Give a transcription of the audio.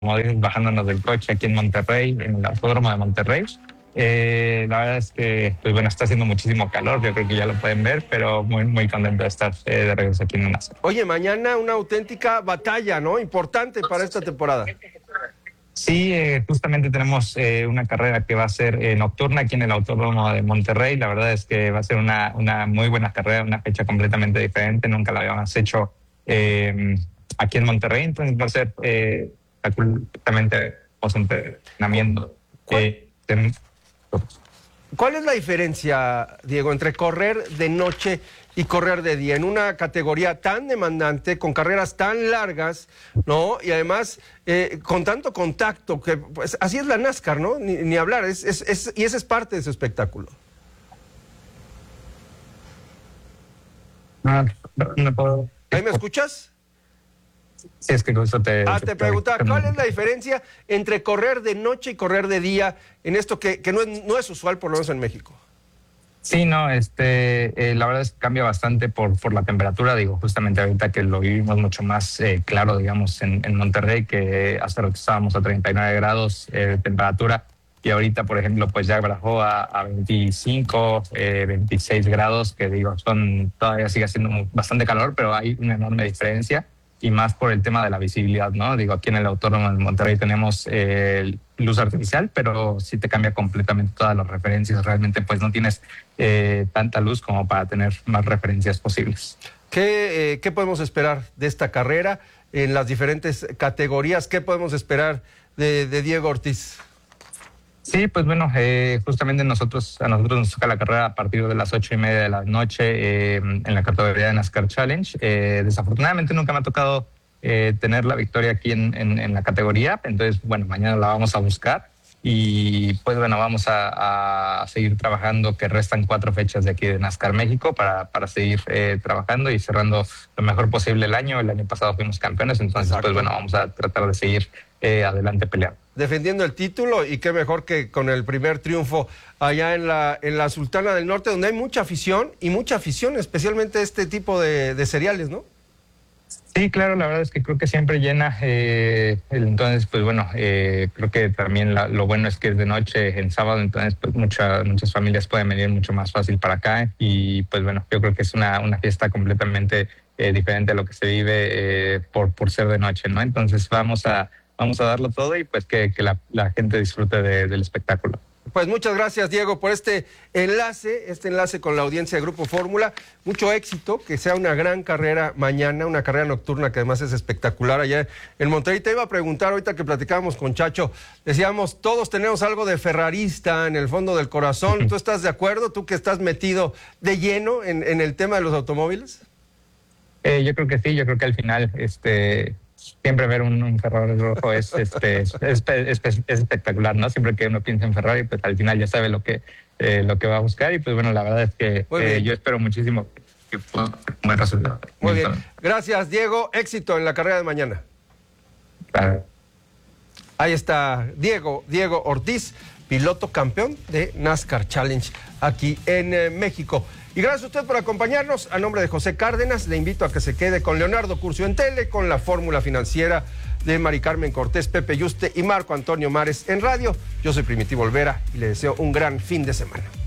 como dices, bajándonos del coche aquí en Monterrey, en el Autódromo de Monterrey. La verdad es que, pues bueno, está haciendo muchísimo calor, yo creo que ya lo pueden ver, pero muy, muy contento de estar de regreso aquí en NASCAR. Oye, mañana una auténtica batalla, ¿no? Importante para esta temporada. Sí, justamente tenemos una carrera que va a ser nocturna aquí en el Autódromo de Monterrey. La verdad es que va a ser una muy buena carrera, una fecha completamente diferente. Nunca la habíamos hecho aquí en Monterrey, entonces va a ser justamente entrenamiento. ¿Cuál es la diferencia, Diego, entre correr de noche y correr de día en una categoría tan demandante, con carreras tan largas, ¿no? Y además con tanto contacto, que pues así es la NASCAR, ¿no? Ni hablar, y ese es parte de su espectáculo. No puedo. ¿Ahí me escuchas? Sí, es que justo te preguntaba, ¿cuál es la diferencia entre correr de noche y correr de día en esto que no es usual, por lo menos en México? Sí, no, la verdad es que cambia bastante por la temperatura, digo, justamente ahorita que lo vivimos mucho más claro, digamos, en Monterrey, que hace rato estábamos a 39 grados de temperatura, y ahorita, por ejemplo, pues ya bajó a 25, 26 grados, que digo, todavía sigue haciendo bastante calor, pero hay una enorme diferencia. Y más por el tema de la visibilidad, ¿no? Digo, aquí en el Autódromo de Monterrey tenemos luz artificial, pero sí te cambia completamente todas las referencias. Realmente, pues no tienes tanta luz como para tener más referencias posibles. ¿Qué podemos esperar de esta carrera en las diferentes categorías? ¿Qué podemos esperar de Diego Ortiz? Sí, pues bueno, justamente a nosotros nos toca la carrera a partir de las 8:30 de la noche en la categoría de NASCAR Challenge. Desafortunadamente nunca me ha tocado tener la victoria aquí en la categoría, entonces bueno, mañana la vamos a buscar y pues bueno, vamos a seguir trabajando, que restan 4 fechas de aquí de NASCAR México para seguir trabajando y cerrando lo mejor posible el año. El año pasado fuimos campeones, entonces pues bueno, vamos a tratar de seguir adelante peleando. Defendiendo el título, y qué mejor que con el primer triunfo allá en la Sultana del Norte, donde hay mucha afición, especialmente este tipo de seriales, ¿no? Sí, claro, la verdad es que creo que siempre llena. Entonces, pues bueno, creo que también lo bueno es que es de noche en sábado, entonces pues muchas familias pueden venir mucho más fácil para acá y pues bueno, yo creo que es una fiesta completamente diferente a lo que se vive por ser de noche, ¿no? Entonces vamos a darlo todo y pues que la gente disfrute del espectáculo. Pues muchas gracias, Diego, por este enlace con la audiencia de Grupo Fórmula. Mucho éxito, que sea una gran carrera mañana, una carrera nocturna que además es espectacular allá en Monterrey. Te iba a preguntar, ahorita que platicábamos con Chacho, decíamos, todos tenemos algo de ferrarista en el fondo del corazón. ¿Tú estás de acuerdo? ¿Tú que estás metido de lleno en el tema de los automóviles? Yo creo que sí, yo creo que al final siempre ver un Ferrari rojo es espectacular, ¿no? Siempre que uno piensa en Ferrari, pues al final ya sabe lo que va a buscar y pues bueno, la verdad es que yo espero muchísimo que pueda un buen resultado. Muy bien. Gracias, Diego. Éxito en la carrera de mañana. Claro. Ahí está Diego Ortiz, piloto campeón de NASCAR Challenge aquí en México. Y gracias a usted por acompañarnos. A nombre de José Cárdenas, le invito a que se quede con Leonardo Curcio en Tele, con la fórmula financiera de Mari Carmen Cortés, Pepe Yuste y Marco Antonio Mares en radio. Yo soy Primitivo Olvera y le deseo un gran fin de semana.